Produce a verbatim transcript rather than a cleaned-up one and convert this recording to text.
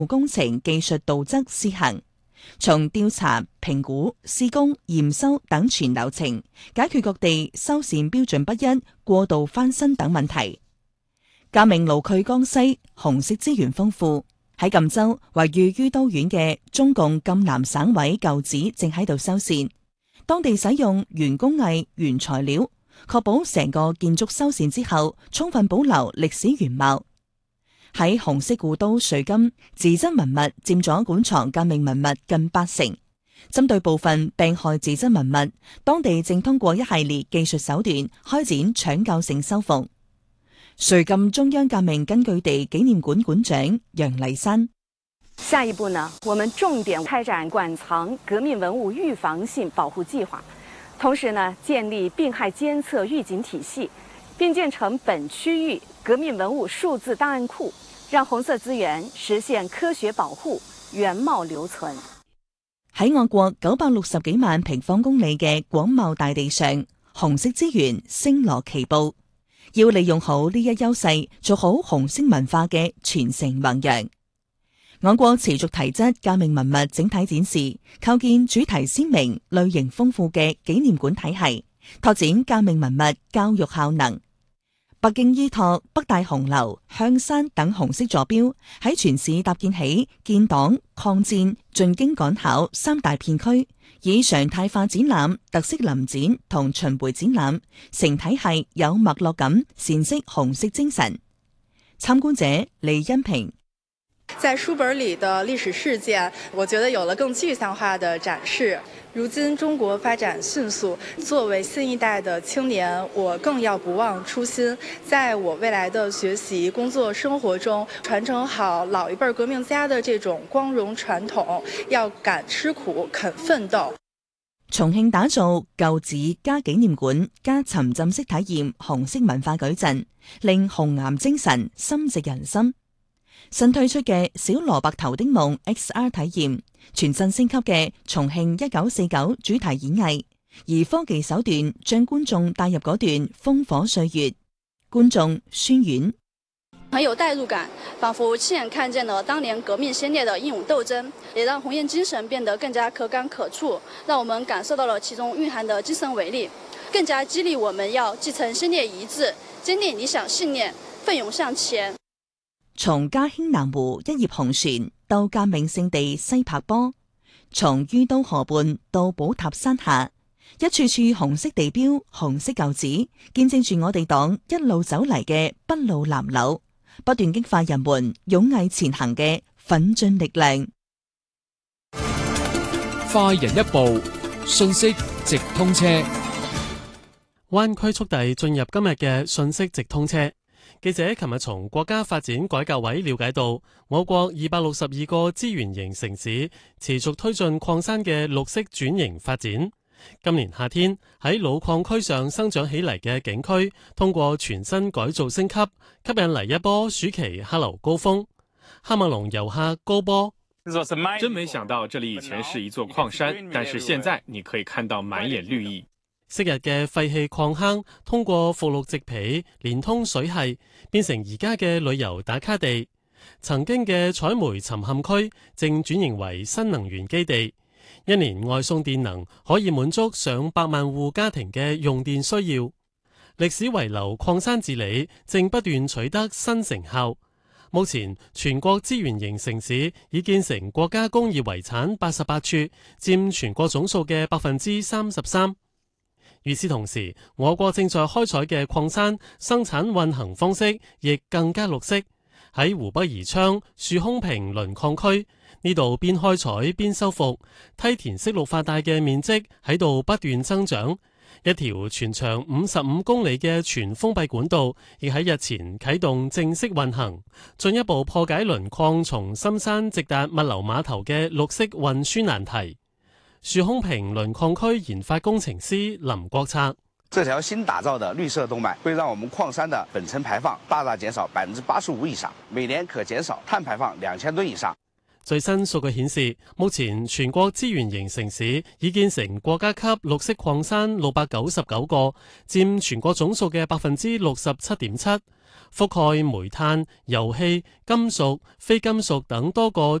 工程技術道則施行，從調查、評估、施工、驗收等全流程，解決各地修繕標準不一、過度翻新等問題。革命路區江西紅色資源豐富，喺贛州位於于都縣嘅中共贛南省委舊址正喺度修繕，當地使用原工藝原材料，確保成個建築修繕之後充分保留歷史原貌。喺紅色故都瑞金，自質文物佔咗館藏革命文物近八成。針對部分病害自質文物，當地正通過一系列技術手段開展搶救性修復。瑞金中央革命根據地紀念館館長楊麗珊： 下一步呢，我們重點開展館藏革命文物預防性保護計劃，同時呢，建立病害監測預警體系，並建成本區域革命文物數字檔案庫，讓紅色資源實現科學保護、原貌留存。 喺我國九百六十幾萬平方公里嘅廣袤大地上，紅色資源星羅棋布。要利用好呢一優勢，做好紅色文化嘅傳承弘揚。我國持續提質革命文物整體展示，構建主題鮮明、類型豐富嘅紀念館體系，拓展革命文物教育效能。北京依託北大紅樓、香山等紅色座標，喺全市搭建起建黨、抗戰、進京趕考三大片區，以常態化展覽、特色臨展同巡迴展覽，成體系有脈絡咁闡釋紅色精神。參觀者李欣平： 在書本裡的歷史事件，我覺得有了更具象化的展示。如今中國發展迅速，作為新一代的青年，我更要不忘初心，在我未來的學習、工作、生活中，傳承好老一輩革命家的這種光榮傳統，要敢吃苦、肯奮鬥。 重慶打造舊址加紀念館加沉浸式體驗紅色文化矩陣，令紅岩精神深植人心。新推出嘅小蘿蔔頭的夢 X R 體驗，全新升級嘅重慶一九四九主題演藝，而科技手段將觀眾帶入嗰段烽火歲月。觀眾宣遠： 很有代入感，仿佛親眼看見了當年革命先烈的英勇鬥爭，也讓紅岩精神變得更加可感可觸，讓我們感受到了其中蘊含的精神偉力，更加激勵我們要繼承先烈遺志，堅定理想信念，奮勇向前。 從嘉興南湖一葉紅船到革命聖地西柏坡，從于都河畔到寶塔山下，一處處紅色地標、紅色舊址，見證住我哋黨一路走嚟嘅篳路藍縷，不斷激發人們勇毅前行嘅奮進力量。 快人一步，信息直通車。 灣區速遞進入今日嘅信息直通車。記者琴日從國家發展改革委了解到，我國二百六十二個資源型城市持續推進礦山嘅綠色轉型發展。今年夏天喺老礦區上生長起嚟嘅景區，通過全新改造升級，吸引嚟一波暑期客流高峰。喀麥隆遊客高波： 真沒想到這裡以前是一座礦山，但是現在你可以看到滿眼綠意。 昔日嘅廢棄礦坑，通過復綠植皮連通水系，變成而家嘅旅遊打卡地。曾經嘅採煤沉陷區，正轉型為新能源基地。一年外送電能可以滿足上百萬戶家庭嘅用電需要。歷史遺留礦山治理正不斷取得新成效。目前全國資源型城市已建成國家工業遺產八十八處，佔全國總數嘅百分之三十三。與此同時，我國正在開採嘅礦山生產運行方式亦更加綠色。喺湖北宜昌樹空坪磷礦區呢度，邊開採邊修復，梯田式綠化帶嘅面積喺度不斷增長。一條全長五十五公里嘅全封閉管道亦喺日前啟動正式運行，進一步破解磷礦從深山直達物流碼頭嘅綠色運輸難題。樹空坪磷礦區研發工程師林國策： 這條新打造的綠色動脈會讓我們礦山的本層排放大大減少百分之八十五以上，每年可減少碳排放兩千噸以上。 最新數據顯示，目前全國資源型城市已建成國家級綠色礦山六百九十九個，佔全國總數嘅百分之六十七點七，覆蓋煤炭、油氣、金屬、非金屬等多個